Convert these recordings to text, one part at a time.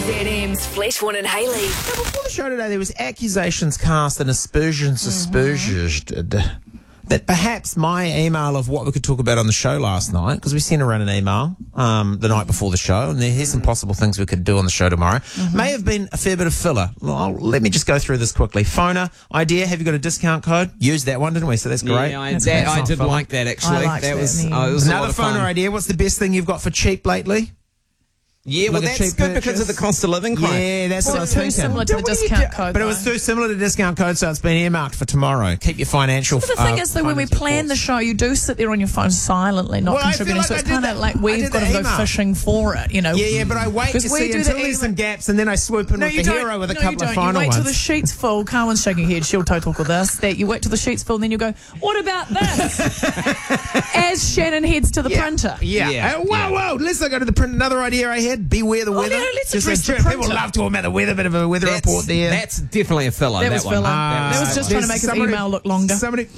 ZM's Fletchwan and Hayley. Now, before the show today, there was accusations cast and aspersions that perhaps my email of what we could talk about on the show last night, because we sent around an email the night before the show, and here's some possible things we could do on the show tomorrow, may have been a fair bit of filler. Well, let me just go through this quickly. Phoner, idea, have you got a discount code? Used that one, didn't we? So that's great. Yeah, I did like that, actually. I It was Another a lot of fun. phoner idea, what's the best thing you've got for cheap lately? Yeah, well, Like a that's cheap good because of purchase? the cost of living claim. Yeah, that's what I was too thinking. similar to the discount code. But it was too similar to discount code, so it's been earmarked for tomorrow. Keep your financial. But the thing is, though, when we plan the show, you do sit there on your phone silently, not Well, I feel contributing. like So I it's did kind that. of like I we've did got the to go email. fishing for it, you know. Yeah, but I wait to 'Cause we see do until the there's some email- gaps, and then I swoop in with the hero with a couple of final You wait till ones. the sheets full. Carmen's shaking her head. She'll talk with us. That you wait till the sheets full, and then you go, "What about this?" As Shannon heads to the printer. Yeah. Whoa. Let's not go to the print. Another idea I had: beware the weather. no, let's Just address the people printer. love talking about the weather. Bit of a weather report there. That's definitely a filler. That was one. filler. That was just trying to make his email look longer. Somebody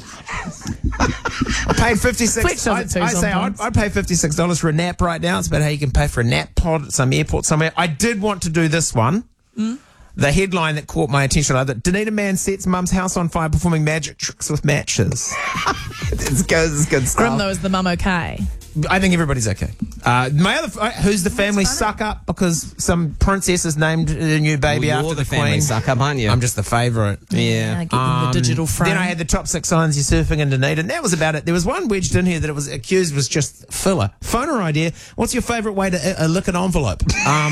I paid $56. Fletch does it too I say sometimes. I'd pay $56 for a nap right now. It's about how you can pay for a nap pod at some airport somewhere. I did want to do this one. The headline that caught my attention: that Dunedin man sets mum's house on fire performing magic tricks with matches. It's good stuff. Grim though, is the mum okay? I think everybody's okay. Who's the family suck up because some princess has named a new baby Well, after you're the family queen. suck up, aren't you? I'm just the favourite. Yeah. Get them the digital frame. Then I had the top 6 signs you're surfing in Dunedin. That was about it. There was one wedged in here that it was accused was just filler. Phoner idea. What's your favourite way to lick an envelope?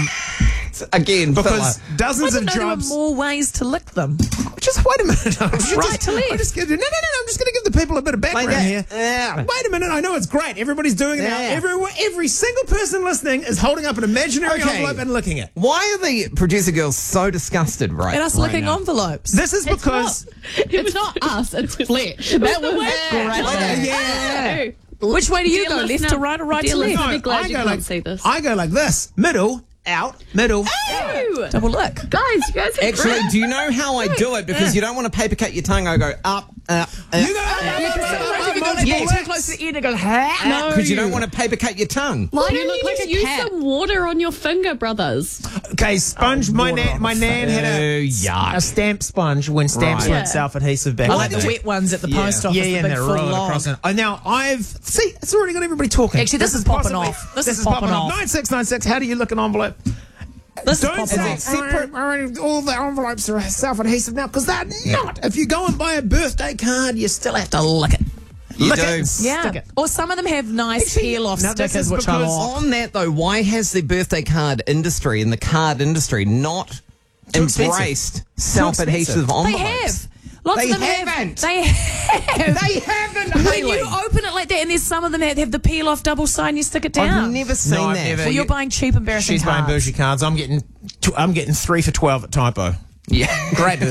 Again, Because filler. dozens I of didn't know there jobs. were more ways to lick them. Just wait a minute. Right to left. No. I'm just going to give the people a bit of background that. here. Yeah. Wait a minute. I know it's great. Everybody's doing it now. Yeah. Every single person listening is holding up an imaginary Okay. envelope and licking it. Why are the producer girls so disgusted right And us right licking now? envelopes. This is because It's not us, it's Fletch. That was great. yeah. Which way do you Dear go? Left listener- to right or right dear to left? listener, be glad I you go can't like see this. I go like this: middle, out, middle. Ew. Double lick. Guys, you guys are Actually, great. do you know how I do it? Because you don't want to paper cut your tongue. I go up. You go. Sometimes if you go too close to the end, it goes, No. Because you don't want to paper cut your tongue. Why You don't look you like just a use cat. some water on your finger, brothers? Okay, sponge. My nan had a stamp sponge when stamps Right. were Yeah. self-adhesive back I in like the the day. wet ones at the post office, Yeah, the and big they're full rolling log. across it. Now it's already got everybody talking. Actually, this is popping possibly- off. This is popping off. 9696. How do you look an envelope? This is Don't popping say off. separate. All the envelopes are self-adhesive now because they're not. If you go and buy a birthday card, you still have to lick it. You Lick do. it and Yeah. stick it. Or some of them have nice Actually, peel-off now this stickers, is which I because like. On that though, why has the birthday card industry and the card industry not Too expensive. embraced self-adhesive envelopes? They have. Lots They of them haven't. They have. They haven't. When Hayley. you open it like that, and there's some of them that have the peel-off double side, and you stick it down. I've never seen No, I've that. never. Well, you're buying cheap, embarrassing She's buying cards. bougie cards. I'm getting 3 for $12 at Typo. Yeah. Great.